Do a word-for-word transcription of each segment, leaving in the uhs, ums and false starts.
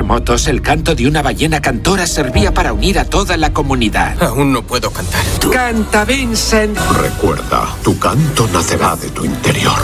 Motos, el canto de una ballena cantora servía para unir a toda la comunidad. Aún no puedo cantar. ¿Tú? ¡Canta, Vincent! Recuerda, tu canto nacerá de tu interior.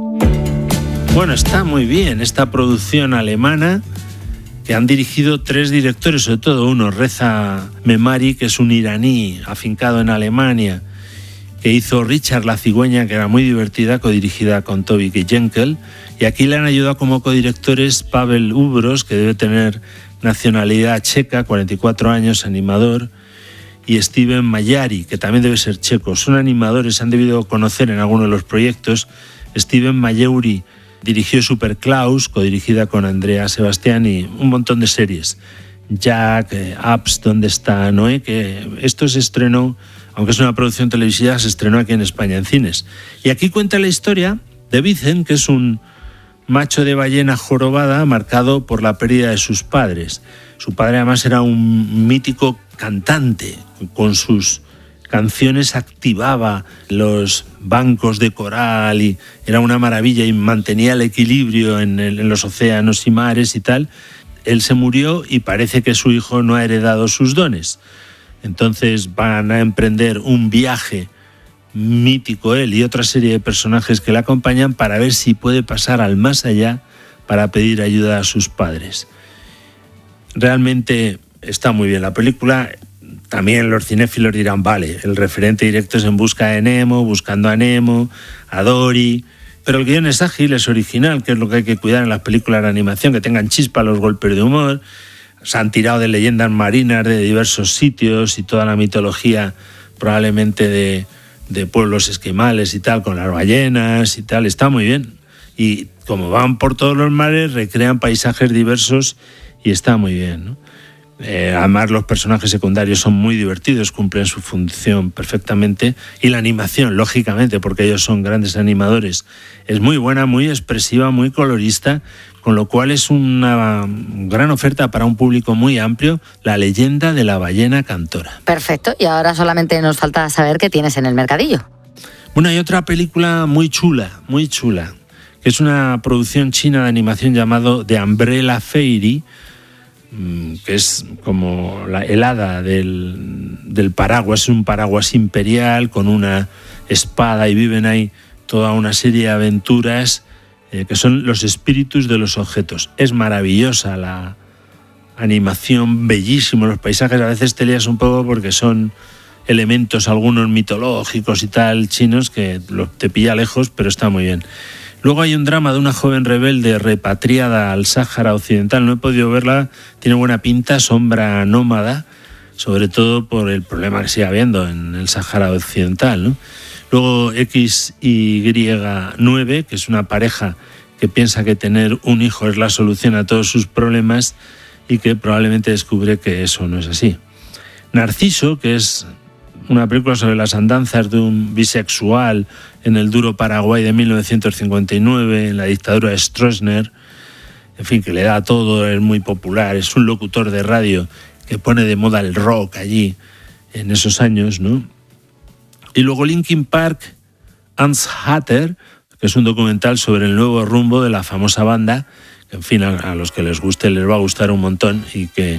Bueno, está muy bien esta producción alemana que han dirigido tres directores, sobre todo uno, Reza Memari, que es un iraní afincado en Alemania, que hizo Richard la cigüeña, que era muy divertida, codirigida con Toby Jenkel. Y aquí le han ayudado como codirectores Pavel Ubros, que debe tener nacionalidad checa, cuarenta y cuatro años, animador, y Steven Mayari, que también debe ser checo. Son animadores, han debido conocer en alguno de los proyectos. Steven Mayuri dirigió Super Klaus, codirigida con Andrea Sebastián, y un montón de series. Jack, eh, Apps, ¿dónde está Noé? Que esto se estrenó, aunque es una producción televisiva, se estrenó aquí en España en cines. Y aquí cuenta la historia de Vincent, que es un macho de ballena jorobada marcado por la pérdida de sus padres. Su padre además era un mítico cantante, con sus canciones activaba los bancos de coral y era una maravilla y mantenía el equilibrio en, el, en los océanos y mares y tal. Él se murió y parece que su hijo no ha heredado sus dones. Entonces van a emprender un viaje mítico, él y otra serie de personajes que le acompañan, para ver si puede pasar al más allá para pedir ayuda a sus padres. Realmente está muy bien la película. También los cinéfilos dirán, vale, el referente directo es En busca de Nemo, Buscando a Nemo, a Dory, pero el guión es ágil, es original, que es lo que hay que cuidar en las películas de animación, que tengan chispa los golpes de humor. Se han tirado de leyendas marinas de diversos sitios y toda la mitología probablemente de, de pueblos esquimales y tal, con las ballenas y tal. Está muy bien. Y como van por todos los mares, recrean paisajes diversos y está muy bien, ¿no? Eh, además los personajes secundarios son muy divertidos, cumplen su función perfectamente, y la animación, lógicamente, porque ellos son grandes animadores, es muy buena, muy expresiva, muy colorista, con lo cual es una gran oferta para un público muy amplio, La leyenda de la ballena cantora. Perfecto, y ahora solamente nos falta saber qué tienes en el mercadillo. Bueno, hay otra película muy chula, muy chula, que es una producción china de animación llamado The Umbrella Fairy, que es como la helada del, del paraguas, es un paraguas imperial con una espada y viven ahí toda una serie de aventuras eh, que son los espíritus de los objetos. Es maravillosa la animación, bellísimo los paisajes, a veces te lías un poco porque son elementos algunos mitológicos y tal chinos que lo, te pilla lejos, pero está muy bien. Luego hay un drama de una joven rebelde repatriada al Sáhara Occidental. No he podido verla, tiene buena pinta, Sombra nómada, sobre todo por el problema que sigue habiendo en el Sáhara Occidental, ¿no? Luego X Y nueve, que es una pareja que piensa que tener un hijo es la solución a todos sus problemas y que probablemente descubre que eso no es así. Narciso, que es una película sobre las andanzas de un bisexual en el duro Paraguay de mil novecientos cincuenta y nueve, en la dictadura de Stroessner, en fin, que le da todo, es muy popular, es un locutor de radio que pone de moda el rock allí en esos años, ¿no? Y luego Linkin Park, Ans Hatter, que es un documental sobre el nuevo rumbo de la famosa banda, que en fin, a, a los que les guste les va a gustar un montón y que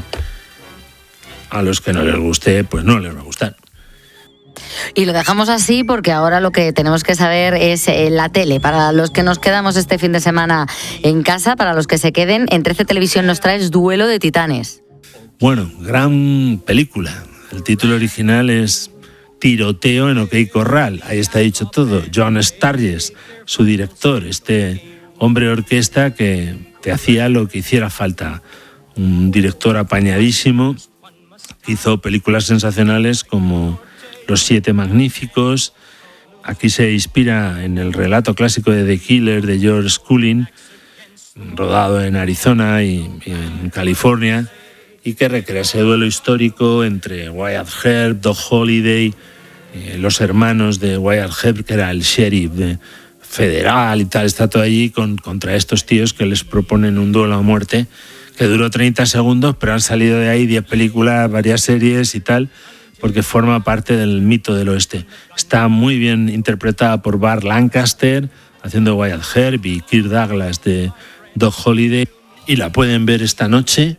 a los que no les guste, pues no les va a gustar. Y lo dejamos así porque ahora lo que tenemos que saber es eh, la tele. Para los que nos quedamos este fin de semana en casa, para los que se queden, en trece Televisión nos traes Duelo de Titanes. Bueno, gran película. El título original es Tiroteo en OK Corral. Ahí está dicho todo. John Sturges, su director, este hombre orquesta que te hacía lo que hiciera falta. Un director apañadísimo que hizo películas sensacionales como Los Siete Magníficos. Aquí se inspira en el relato clásico de The Killer de George Cullen, rodado en Arizona y, y en California, y que recrea ese duelo histórico entre Wyatt Earp, Doc Holliday, eh, los hermanos de Wyatt Earp, que era el sheriff de, federal y tal, está todo allí con, contra estos tíos que les proponen un duelo a muerte que duró treinta segundos, pero han salido de ahí diez películas, varias series y tal, porque forma parte del mito del oeste. Está muy bien interpretada por Burt Lancaster, haciendo Wyatt Earp, y Kirk Douglas de Doc Holliday, y la pueden ver esta noche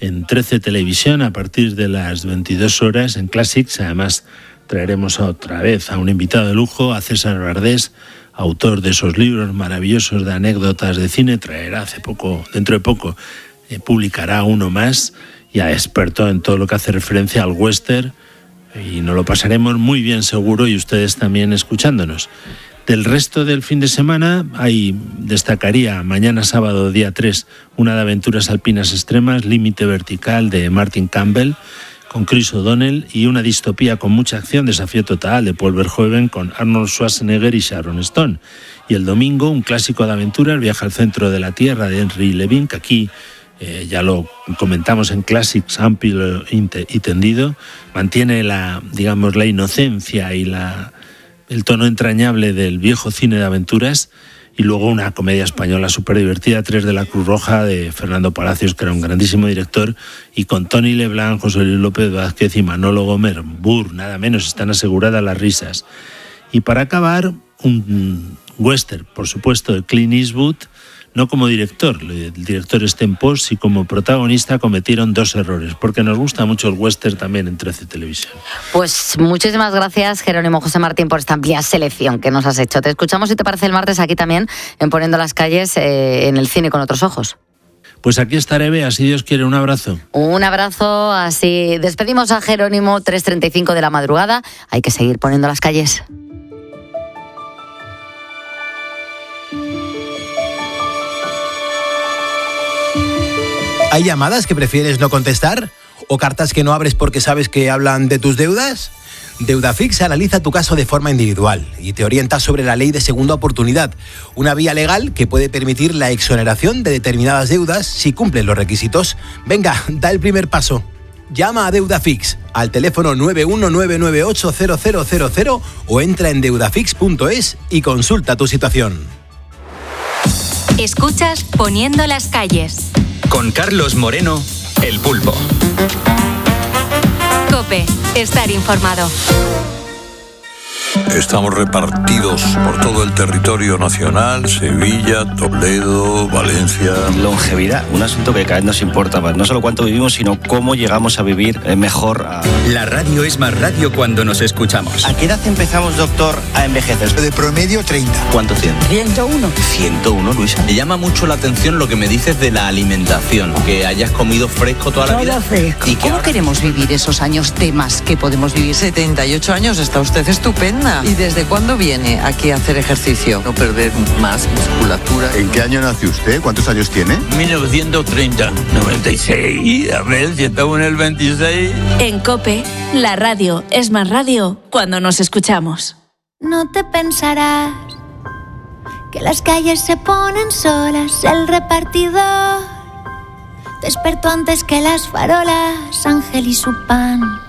en trece Televisión a partir de las veintidós horas en Classics. Además, traeremos otra vez a un invitado de lujo, a César Bardés, autor de esos libros maravillosos de anécdotas de cine. Traerá hace poco, dentro de poco, eh, publicará uno más, ya experto en todo lo que hace referencia al western, y nos lo pasaremos muy bien seguro, y ustedes también escuchándonos. Del resto del fin de semana, ahí destacaría mañana sábado, día tres, una de aventuras alpinas extremas, Límite Vertical, de Martin Campbell, con Chris O'Donnell, y una distopía con mucha acción, Desafío Total, de Paul Verhoeven, con Arnold Schwarzenegger y Sharon Stone. Y el domingo, un clásico de aventuras, Viaje al centro de la Tierra, de Henry Levin, que aquí eh, ya lo comentamos en Classics amplio y tendido, mantiene la, digamos, la inocencia y la, el tono entrañable del viejo cine de aventuras. Y luego una comedia española súper divertida, Tres de la Cruz Roja, de Fernando Palacios, que era un grandísimo director, y con Tony Leblanc, José Luis López Vázquez y Manolo Gómez Burr, nada menos. Están aseguradas las risas. Y para acabar, un western, por supuesto, de Clint Eastwood, no como director. El director está en post, y como protagonista cometieron dos errores, porque nos gusta mucho el western también en trece Televisión. Pues muchísimas gracias, Jerónimo José Martín, por esta amplia selección que nos has hecho. Te escuchamos, si te parece, el martes aquí también, en Poniendo las Calles, eh, en el cine con otros ojos. Pues aquí estaré, Bea, si Dios quiere. Un abrazo. Un abrazo, así despedimos a Jerónimo, tres treinta y cinco de la madrugada. Hay que seguir poniendo las calles. ¿Hay llamadas que prefieres no contestar? ¿O cartas que no abres porque sabes que hablan de tus deudas? Deudafix analiza tu caso de forma individual y te orienta sobre la ley de segunda oportunidad, una vía legal que puede permitir la exoneración de determinadas deudas si cumplen los requisitos. Venga, da el primer paso. Llama a Deudafix al teléfono nueve uno nueve nueve ocho cero cero cero cero o entra en deudafix punto es y consulta tu situación. Escuchas Poniendo las Calles. Con Carlos Moreno, El Pulpo. COPE, estar informado. Estamos repartidos por todo el territorio nacional, Sevilla, Toledo, Valencia. Longevidad, un asunto que cada vez nos importa más. No solo cuánto vivimos, sino cómo llegamos a vivir mejor. A... La radio es más radio cuando nos escuchamos. ¿A qué edad empezamos, doctor, a envejecer? De promedio, treinta. ¿Cuánto tiene? ciento uno. ciento uno, Luisa. Me llama mucho la atención lo que me dices de la alimentación, que hayas comido fresco toda la Todo vida. Fresco. ¿Y ¿Cómo ahora... queremos vivir esos años de más que podemos vivir? setenta y ocho años, está usted estupenda. ¿Y desde cuándo viene aquí a hacer ejercicio? No perder más musculatura. ¿En qué año nació usted? ¿Cuántos años tiene? mil novecientos treinta. noventa y seis. A ver si estamos en el veintiséis. En COPE, la radio es más radio cuando nos escuchamos. No te pensarás que las calles se ponen solas. El repartidor despertó antes que las farolas. Ángel y su pan